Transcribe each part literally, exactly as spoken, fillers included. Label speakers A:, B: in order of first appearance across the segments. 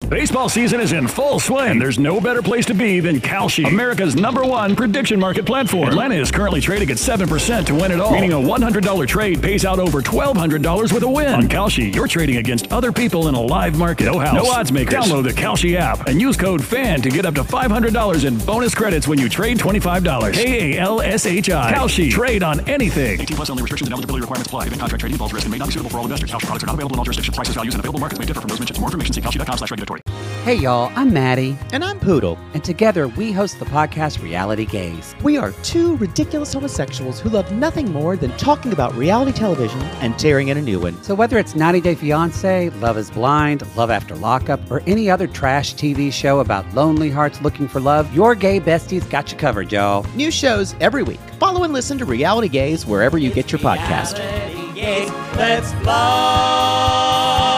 A: Baseball season is in full swing, and there's no better place to be than Kalshi, America's number one prediction market platform. Atlanta is currently trading at seven percent to win it all, meaning a one hundred dollars trade pays out over twelve hundred dollars with a win. On Kalshi, you're trading against other people in a live market. No house, no odds makers. Download the Kalshi app and use code FAN to get up to five hundred dollars in bonus credits when you trade twenty-five dollars. K A L S H I. Kalshi. Trade on anything. eighteen plus only. Restrictions and eligibility requirements apply. Event contract trading involves risk and may not be suitable for all investors. Kalshi products are not available in all jurisdictions. Prices, values, and available markets may differ from those mentioned. For more information, see kalshi dot com slash regulatory.
B: Hey y'all, I'm Maddie.
C: And I'm Poodle.
B: And together we host the podcast Reality Gaze.
C: We are two ridiculous homosexuals who love nothing more than talking about reality television and tearing in a new one.
B: So whether it's ninety day fiancé, Love is Blind, Love After Lockup, or any other trash T V show about lonely hearts looking for love, your gay besties got you covered, y'all.
C: New shows every week. Follow and listen to Reality Gaze wherever you get your podcast.
D: Reality Gaze, let's love.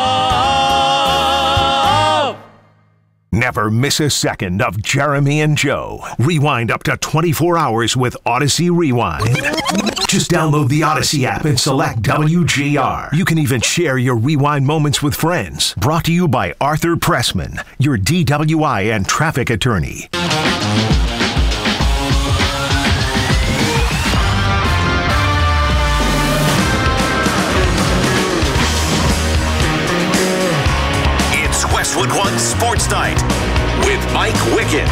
E: Never miss a second of Jeremy and Joe. Rewind up to twenty-four hours with Odyssey Rewind. Just download the Odyssey app and select W G R. You can even share your rewind moments with friends. Brought to you by Arthur Pressman, your D W I and traffic attorney.
F: Westwood One Sports Night with Mike Wickett.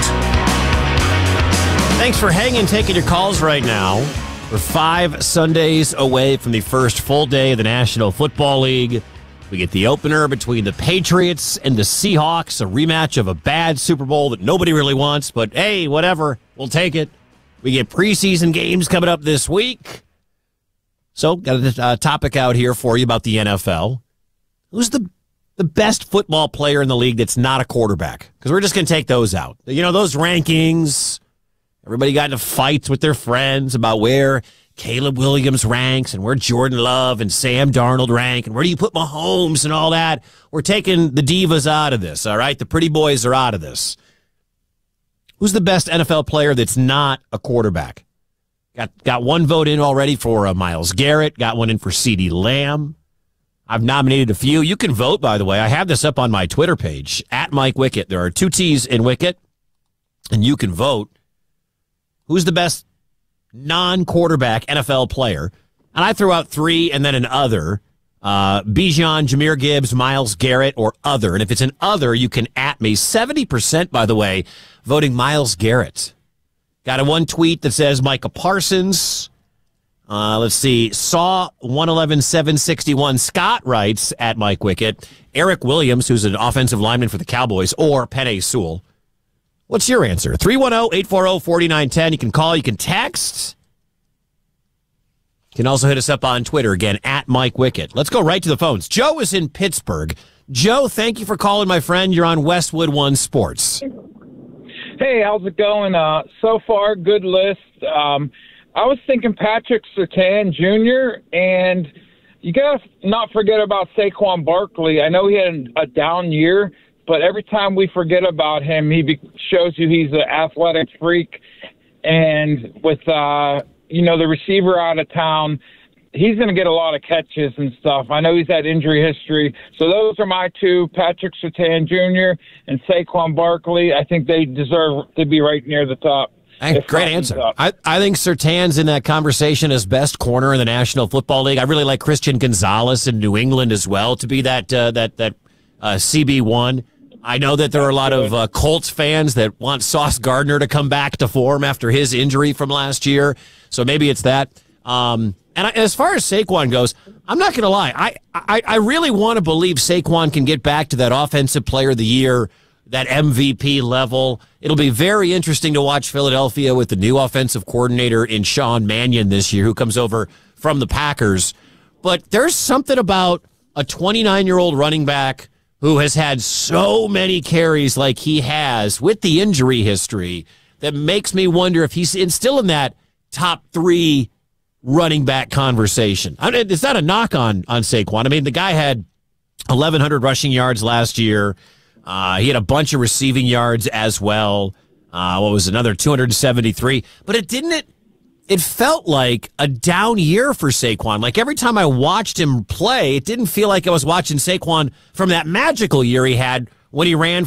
G: Thanks for hanging, taking your calls right now. We're five Sundays away from the first full day of the National Football League. We get the opener between the Patriots and the Seahawks, a rematch of a bad Super Bowl that nobody really wants, but hey, whatever, we'll take it. We get preseason games coming up this week. So, got a uh, topic out here for you about the N F L. Who's the The best football player in the league that's not a quarterback? Because we're just going to take those out. You know, those rankings, everybody got into fights with their friends about where Caleb Williams ranks and where Jordan Love and Sam Darnold rank and where do you put Mahomes and all that. We're taking the divas out of this, all right? The pretty boys are out of this. Who's the best N F L player that's not a quarterback? Got got one vote in already for uh, Myles Garrett. Got one in for CeeDee Lamb. I've nominated a few. You can vote, by the way. I have this up on my Twitter page, at Mike Wickett. There are two T's in Wickett, and you can vote. Who's the best non-quarterback N F L player? And I threw out three and then an other. Uh, Bijan, Jahmyr Gibbs, Myles Garrett, or other. And if it's an other, you can at me. seventy percent, by the way, voting Myles Garrett. Got a one tweet that says Micah Parsons. Uh, let's see. Saw one eleven seven sixty-one. Scott writes at Mike Wickett, Eric Williams, who's an offensive lineman for the Cowboys, or Penei Sewell. What's your answer? three one zero, eight four zero, four nine one zero. You can call. You can text. You can also hit us up on Twitter, again, at Mike Wickett. Let's go right to the phones. Joe is in Pittsburgh. Joe, thank you for calling, my friend. You're on Westwood One Sports.
H: Hey, how's it going? Uh, so far, good list. Um, I was thinking Patrick Surtain Junior, and you got to not forget about Saquon Barkley. I know he had a down year, but every time we forget about him, he be- shows you he's an athletic freak. And with, uh, you know, the receiver out of town, he's going to get a lot of catches and stuff. I know he's had injury history. So those are my two, Patrick Surtain Junior and Saquon Barkley. I think they deserve to be right near the top.
G: Hey, great answer. I, I think Surtain's in that conversation as best corner in the National Football League. I really like Christian Gonzalez in New England as well to be that uh, that that uh, C B one. I know that there are a lot of uh, Colts fans that want Sauce Gardner to come back to form after his injury from last year. So maybe it's that. Um, and I, as far as Saquon goes, I'm not going to lie. I, I, I really want to believe Saquon can get back to that Offensive Player of the Year, that M V P level. It'll be very interesting to watch Philadelphia with the new offensive coordinator in Sean Mannion this year, who comes over from the Packers. But there's something about a twenty-nine-year-old running back who has had so many carries like he has with the injury history that makes me wonder if he's in, still in that top three running back conversation. I mean, it's not a knock on, on Saquon. I mean, the guy had eleven hundred rushing yards last year. Uh, he had a bunch of receiving yards as well. Uh, what was another two hundred seventy-three? But it didn't. It, it felt like a down year for Saquon. Like every time I watched him play, it didn't feel like I was watching Saquon from that magical year he had when he ran